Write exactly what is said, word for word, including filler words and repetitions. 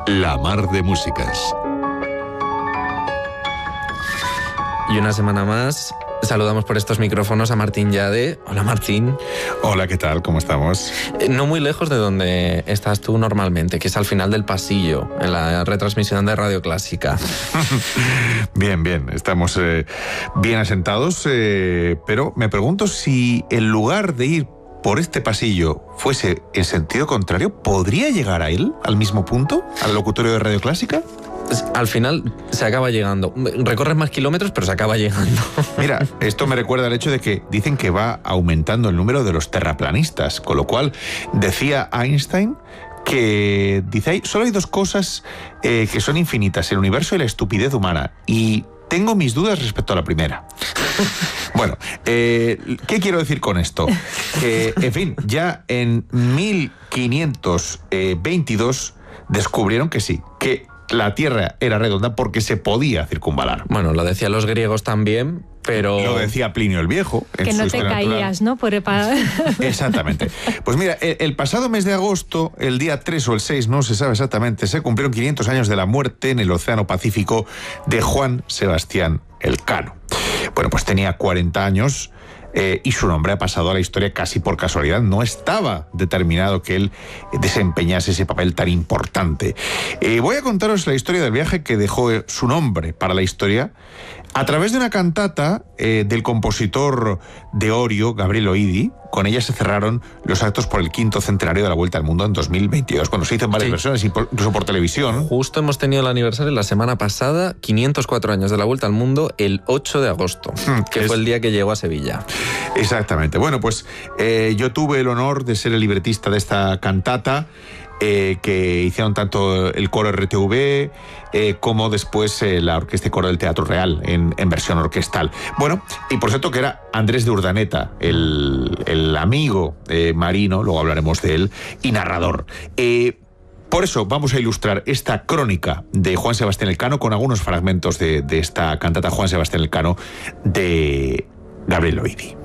La Mar de Músicas. Y una semana más saludamos por estos micrófonos a Martín Yade. Hola, Martín. Hola, ¿qué tal? ¿Cómo estamos? Eh, no muy lejos de donde estás tú normalmente, que es al final del pasillo, en la retransmisión de Radio Clásica. Bien, bien. Estamos eh, bien asentados, eh, pero me pregunto si en lugar de ir por este pasillo fuese en sentido contrario, ¿podría llegar a él, al mismo punto, al locutorio de Radio Clásica? Al final se acaba llegando. Recorres más kilómetros, pero se acaba llegando. Mira, esto me recuerda al hecho de que dicen que va aumentando el número de los terraplanistas, con lo cual decía Einstein que dice, hay, solo hay dos cosas eh, que son infinitas, el universo y la estupidez humana, y tengo mis dudas respecto a la primera. Bueno, eh, ¿qué quiero decir con esto? Que, en fin, ya en mil quinientos veintidós descubrieron que sí, que la Tierra era redonda porque se podía circunvalar. Bueno, lo decían los griegos también, pero... Lo decía Plinio el Viejo. Que no te caías, ¿no? Por el... Exactamente. Pues mira, el, el pasado mes de agosto, el día tres o el seis, no se sabe exactamente, se cumplieron quinientos años de la muerte en el Océano Pacífico de Juan Sebastián Elcano. Bueno, pues tenía cuarenta años... Eh, y su nombre ha pasado a la historia casi por casualidad. No estaba determinado que él desempeñase ese papel tan importante. Eh, voy a contaros la historia del viaje que dejó su nombre para la historia a través de una cantata eh, del compositor de Orio, Gabriel Oidi. Con ella se cerraron los actos por el quinto centenario de la Vuelta al Mundo en dos mil veintidós, cuando se hizo en varias sí. versiones, incluso por televisión. Justo hemos tenido el aniversario la semana pasada, quinientos cuatro años de la Vuelta al Mundo, el ocho de agosto, que es... fue el día que llegó a Sevilla. Exactamente. Bueno, pues eh, yo tuve el honor de ser el libretista de esta cantata, Eh, que hicieron tanto el coro R T V eh, como después eh, la orquesta y coro del Teatro Real en, en versión orquestal. Bueno, y por cierto que era Andrés de Urdaneta, el, el amigo eh, marino, luego hablaremos de él, y narrador. Eh, Por eso vamos a ilustrar esta crónica de Juan Sebastián Elcano con algunos fragmentos de, de esta cantata Juan Sebastián Elcano de Gabriel Oidi.